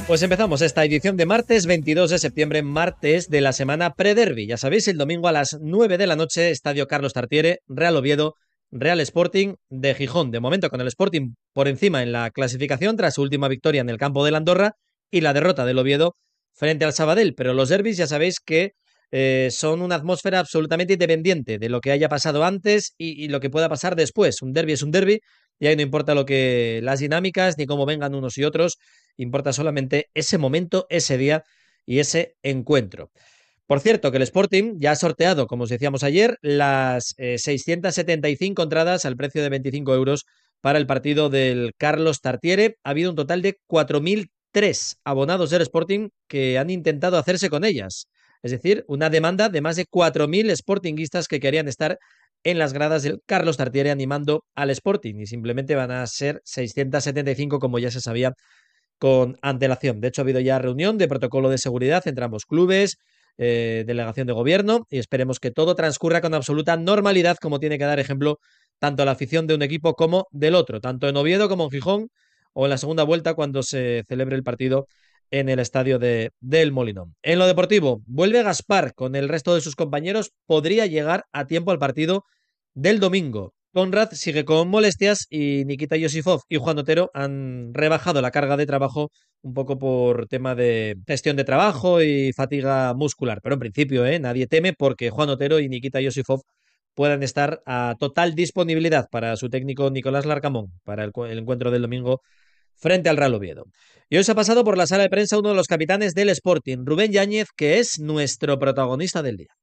Pues empezamos esta edición de martes 22 de septiembre, martes de la semana pre-derby. Ya sabéis, el domingo a las 9 de la noche, Estadio Carlos Tartiere, Real Oviedo, Real Sporting de Gijón. De momento con el Sporting por encima en la clasificación tras su última victoria en el campo del Andorra y la derrota del Oviedo frente al Sabadell. Pero los derbis ya sabéis que son una atmósfera absolutamente independiente de lo que haya pasado antes y lo que pueda pasar después. Un derbi es un derbi y ahí no importa las dinámicas ni cómo vengan unos y otros. Importa solamente ese momento, ese día y ese encuentro. Por cierto, que el Sporting ya ha sorteado, como os decíamos ayer, las 675 entradas al precio de 25 euros para el partido del Carlos Tartiere. Ha habido un total de 4.003 abonados del Sporting que han intentado hacerse con ellas. Es decir, una demanda de más de 4.000 sportinguistas que querían estar en las gradas del Carlos Tartiere animando al Sporting y simplemente van a ser 675 como ya se sabía con antelación. De hecho, ha habido ya reunión de protocolo de seguridad entre ambos clubes, delegación de gobierno, y esperemos que todo transcurra con absoluta normalidad, como tiene que dar ejemplo tanto la afición de un equipo como del otro, tanto en Oviedo como en Gijón, o en la segunda vuelta cuando se celebre el partido en el estadio del Molinón. En lo deportivo, vuelve Gaspar con el resto de sus compañeros, podría llegar a tiempo al partido del domingo. Conrad sigue con molestias y Nikita Yosifov y Juan Otero han rebajado la carga de trabajo un poco por tema de gestión de trabajo y fatiga muscular. Pero en principio, nadie teme porque Juan Otero y Nikita Yosifov puedan estar a total disponibilidad para su técnico Nicolás Larcamón para el encuentro del domingo frente al Real Oviedo. Y hoy se ha pasado por la sala de prensa uno de los capitanes del Sporting, Rubén Yáñez, que es nuestro protagonista del día.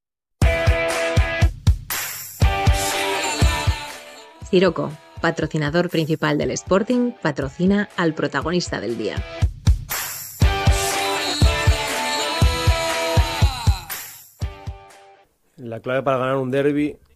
Siroco, patrocinador principal del Sporting, patrocina al protagonista del día. La clave para ganar un derbi